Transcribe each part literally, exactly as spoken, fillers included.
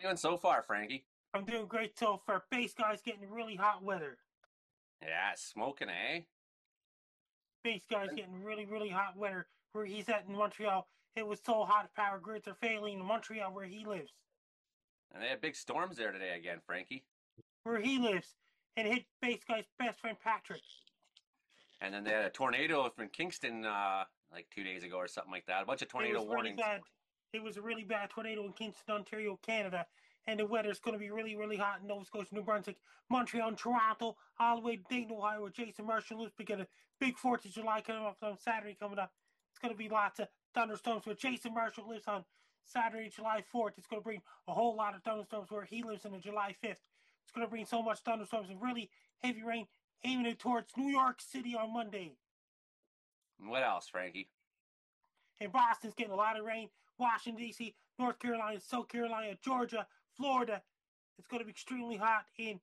Doing so far, Frankie? I'm doing great so far. Base guy's getting really hot weather. Yeah, smoking, eh? Base guy's getting really, really hot weather where he's at in Montreal. It was so hot, power grids are failing in Montreal where he lives. And they had big storms there today again, Frankie. Where he lives, and hit base guy's best friend Patrick. And then they had a tornado from Kingston uh, like two days ago or something like that. A bunch of It tornado was really warnings. bad. It was a really bad tornado in Kingston, Ontario, Canada. And the weather's going to be really, really hot in Nova Scotia, New Brunswick, Montreal, and Toronto, all the way to Dayton, Ohio, where Jason Marshall lives. We got a big fourth of July coming up on Saturday coming up. It's going to be lots of thunderstorms where Jason Marshall lives on Saturday, July fourth. It's going to bring a whole lot of thunderstorms where he lives on the July fifth. It's going to bring so much thunderstorms and really heavy rain aiming it towards New York City on Monday. What else, Frankie? And Boston's getting a lot of rain. Washington, D C, North Carolina, South Carolina, Georgia, Florida. It's going to be extremely hot in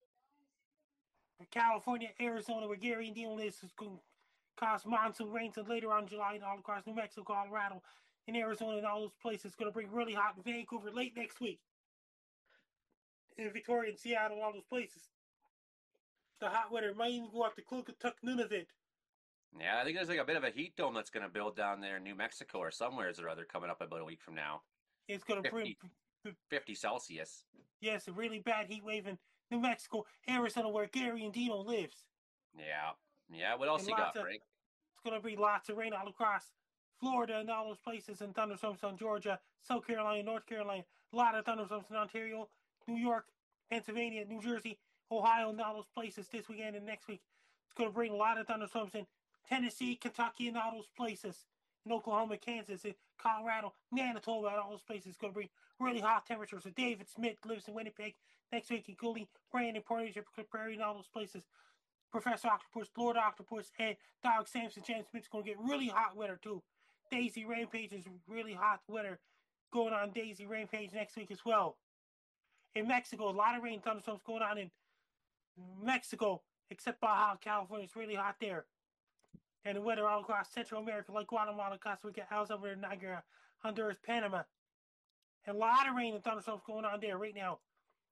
California, Arizona, where Gary and Dino lives. It's going to cause monsoon rains and later on in July and all across New Mexico, Colorado, and Arizona, and all those places. It's going to bring really hot in Vancouver late next week. In Victoria and Seattle, all those places. The hot weather might even go up to Klukatuck, Nunavut. Yeah, I think there's like a bit of a heat dome that's going to build down there in New Mexico or somewheres or other coming up about a week from now. It's going to bring fifty Celsius. Yes, a really bad heat wave in New Mexico, Arizona, where Gary and Dino lives. Yeah. Yeah, what else and you got, of, Frank? It's going to be lots of rain all across Florida and all those places, and thunderstorms on Georgia, South Carolina, North Carolina. A lot of thunderstorms in Ontario, New York, Pennsylvania, New Jersey, Ohio, and all those places this weekend and next week. It's going to bring a lot of thunderstorms in Tennessee, Kentucky, and all those places. In Oklahoma, Kansas, in Colorado, Manitoba, and all those places. It's going to bring really hot temperatures. So David Smith lives in Winnipeg next week, including Brandon, Portage, Prairie, and all those places. Professor Octopus, Lord Octopus, and Dog Samson, James Smith's going to get really hot weather too. Daisy Rampage is really hot weather going on Daisy Rampage next week as well. In Mexico, a lot of rain thunderstorms going on in Mexico, except Baja California. It's really hot there. And the weather all across Central America, like Guatemala, Costa Rica, El Salvador, Nigeria, Honduras, Panama. And a lot of rain and thunderstorms going on there right now.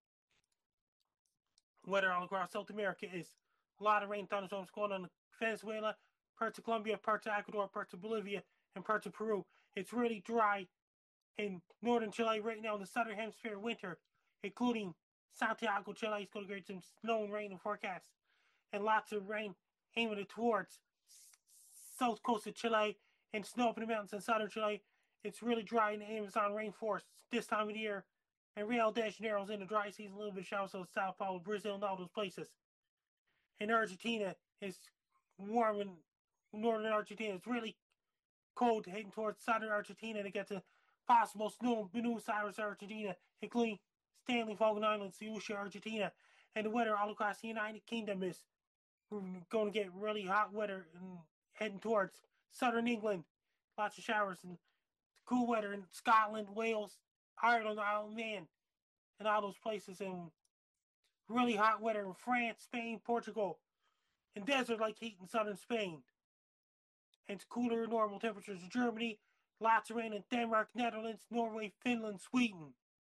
Weather all across South America is a lot of rain and thunderstorms going on in Venezuela, parts of Colombia, parts of Ecuador, parts of Bolivia, and parts of Peru. It's really dry in northern Chile right now in the southern hemisphere winter, including Santiago, Chile. It's going to get some snow and rain in forecast. And lots of rain aiming towards south coast of Chile and snow up in the mountains in southern Chile. It's really dry in the Amazon rainforest this time of the year. And Rio de Janeiro's in the dry season, a little bit of showers, so Sao Paulo, Brazil, and all those places. And Argentina is warm in northern Argentina. It's really cold heading towards southern Argentina to get to possible snow in Buenos Aires, Argentina, including Stanley Falkland Islands, Ushuaia, Argentina. And the weather all across the United Kingdom is going to get really hot weather and heading towards southern England. Lots of showers and cool weather in Scotland, Wales, Ireland, Isle of Man, and all those places. And really hot weather in France, Spain, Portugal, and desert like heat in southern Spain. And it's cooler normal temperatures in Germany. Lots of rain in Denmark, Netherlands, Norway, Finland, Sweden.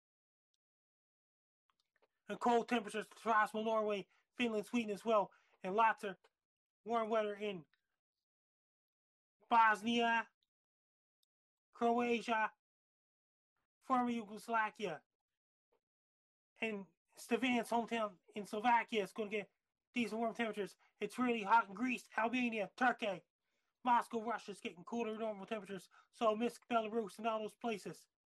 And cold temperatures in possible Norway, Finland, Sweden as well. And lots of warm weather in Bosnia, Croatia, former Yugoslavia, and Stefan's hometown in Slovakia is going to get decent warm temperatures. It's really hot in Greece, Albania, Turkey, Moscow, Russia's getting cooler normal temperatures. So Minsk, Belarus, and all those places.